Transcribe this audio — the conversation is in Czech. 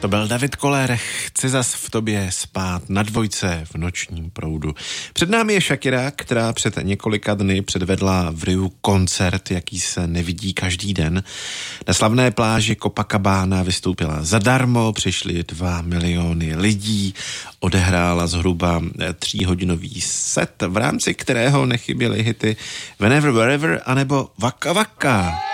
To byl David Koller, Chci zas v tobě spát na Dvojce v nočním proudu. Před námi je Shakira, která před několika dny předvedla v Riu koncert, jaký se nevidí každý den. Na slavné pláži Copacabana vystoupila zadarmo, přišli 2 miliony lidí, odehrála zhruba 3hodinový set, v rámci kterého nechyběly hity Whenever, Wherever anebo Waka Waka.